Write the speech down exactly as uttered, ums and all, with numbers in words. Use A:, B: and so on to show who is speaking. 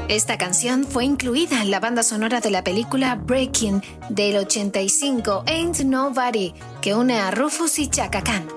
A: Esta canción fue incluida en la banda sonora de la película Breaking del ochenta y cinco, Ain't Nobody, que une a Rufus y Chaka Khan.